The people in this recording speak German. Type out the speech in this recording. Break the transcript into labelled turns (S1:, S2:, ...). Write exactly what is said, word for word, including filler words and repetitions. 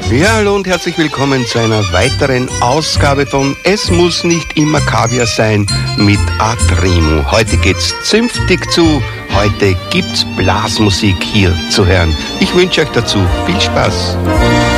S1: Ja, hallo und herzlich willkommen zu einer weiteren Ausgabe von Es muss nicht immer Kaviar sein mit Atrimo. Heute geht's zünftig zu, heute gibt's Blasmusik hier zu hören. Ich wünsche euch dazu viel Spaß.